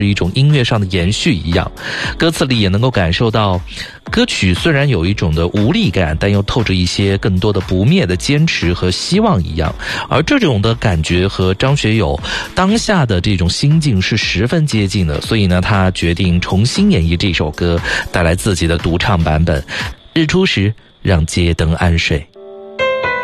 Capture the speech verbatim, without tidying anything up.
一种音乐上的延续一样。歌词里也能够感受到，歌曲虽然有一种的无力感，但又透着一些更多的不灭的坚持和希望一样。而这种的感觉和张学友当下的这种心境是十分接近的，所以呢，他决定重新演绎这首歌，带来自己的独唱版本。日出时，让街灯安睡。